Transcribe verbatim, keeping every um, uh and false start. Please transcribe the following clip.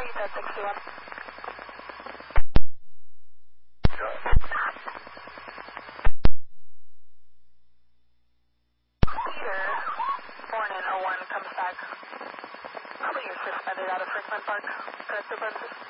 repeat that sixty-one. Peter, born in oh one, comes back. How many years suspended out of Franklin Park? Corrective purposes?